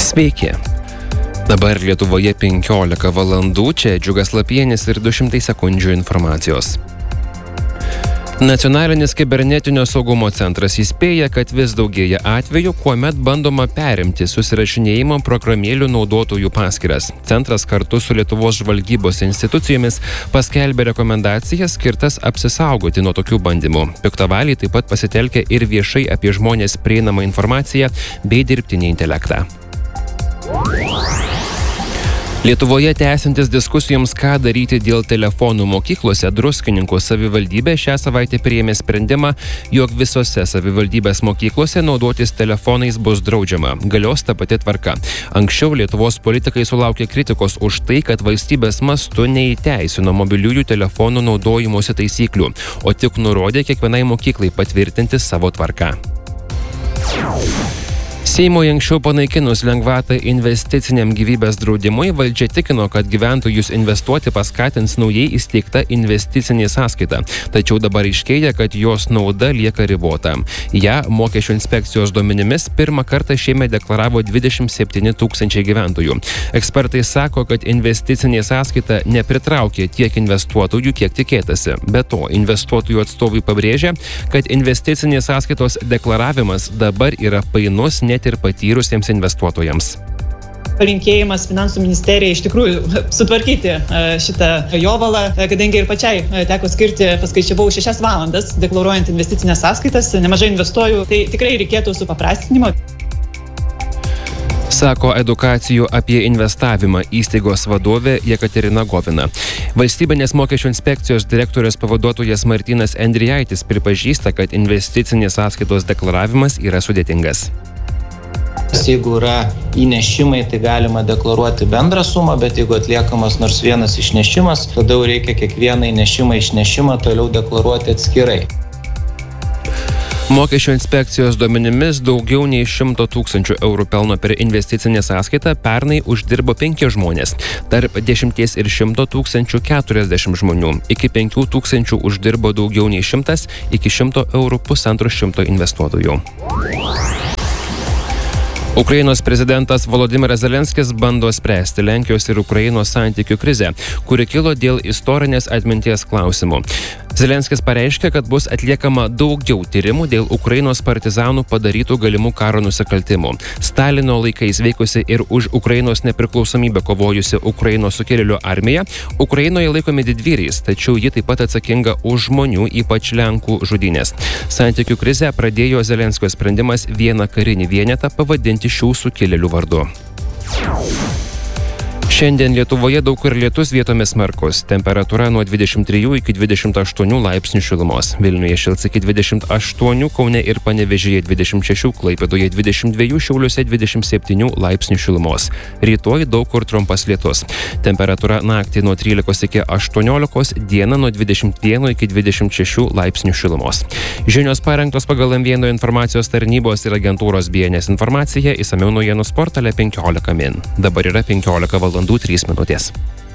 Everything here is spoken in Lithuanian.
Sveiki. Dabar Lietuvoje 15 valandų, čia Džiugas Lapienis ir 200 sekundžių informacijos. Nacionalinis kibernetinio saugumo centras įspėja, kad vis daugėja atvejų, kuomet bandoma perimti susirašinėjimo programėlių naudotojų paskyras. Centras kartu su Lietuvos žvalgybos institucijomis paskelbė rekomendacijas skirtas apsisaugoti nuo tokių bandymų. Piktavaliai taip pat pasitelkia ir viešai apie žmonės prieinamą informaciją bei dirbtinį intelektą. Lietuvoje tęsiantis diskusijoms, ką daryti dėl telefonų mokyklose, Druskininkų savivaldybė šią savaitę priėmė sprendimą, jog visose savivaldybės mokyklose naudotis telefonais bus draudžiama. Galios ta pati tvarka. Anksčiau Lietuvos politikai sulaukė kritikos už tai, kad valstybės mastu neįteisino mobiliųjų telefonų naudojimosi taisyklių, o tik nurodė kiekvienai mokyklai patvirtinti savo tvarką. Seimui anksčiau panaikinus lengvatą investiciniam gyvybės draudimui, valdžia tikino, kad gyventojus investuoti paskatins naujai įsteigta investicinė sąskaita. Tačiau dabar aiškėja, kad jos nauda lieka ribota. Ja mokesčių inspekcijos duomenimis pirmą kartą šiemet deklaravo 27 000 gyventojų. Ekspertai sako, kad investicinė sąskaita nepritraukė tiek investuotojų, kiek tikėtasi. Be to, investuotojų atstovai pabrėžia, kad investicinės sąskaitos deklaravimas dabar yra painus net ir patyrusiems investuotojams. Palinkėjimas Finansų ministerijai iš tikrųjų sutvarkyti šitą jovalą, kadangi ir pačiai teko skirti, paskaičiavau 6 valandas deklaruojant investicinės sąskaitas, nemažai investuoju, tai tikrai reikėtų supaprastinimo. Sako edukacijų apie investavimą įstaigos vadovė Jekaterina Govina. Valstybinės mokesčių inspekcijos direktorės pavaduotojas Martynas Endrijaitis pripažįsta, kad investicinės sąskaitos deklaravimas yra sudėtingas. Jeigu yra įnešimai, tai galima deklaruoti bendrą sumą, bet jeigu atliekamas nors vienas išnešimas, tada jau reikia kiekvieną įnešimą toliau deklaruoti atskirai. Mokesčių inspekcijos duomenimis daugiau nei 100 000 eurų pelno per investicinę sąskaitą pernai uždirbo 5 žmonės. Tarp 10 ir 100 000 40 žmonių. Iki 5 000 uždirbo daugiau nei 100, iki 100 eurų 150 investuotojų. Ukrainos prezidentas Volodymyras Zelenskis bando spręsti Lenkijos ir Ukrainos santykių krizę, kuri kilo dėl istorinės atminties klausimų. Zelenskis pareiškė, kad bus atliekama daugiau tyrimų dėl Ukrainos partizanų padarytų galimų karo nusikaltimų. Stalino laikais veikusi ir už Ukrainos nepriklausomybę kovojusi Ukrainos sukilėlių armija Ukrainoje laikomi didvyriais, tačiau ji taip pat atsakinga už žmonių, ypač Lenkų žudynės. Santykių krizę pradėjo Zelenskio sprendimas vieną karinį vienetą pavadinti šių sukilėlių vardu. Šiandien Lietuvoje daug kur lietus, vietomis smarkus. Temperatūra nuo 23 iki 28 laipsnių šilumos. Vilniuje šils iki 28, Kaune ir Panevėžyje 26, Klaipėdoje 22, Šiauliuose 27 laipsnių šilumos. Rytoj daug kur trumpas lietus. Temperatūra naktį nuo 13 iki 18, dieną nuo 21 iki 26 laipsnių šilumos. Žinios parengtos pagal M1 informacijos tarnybos ir agentūros BNS informaciją, išsamiau naujienų portale 15 min. Dabar yra 15 valandų 3 minutės.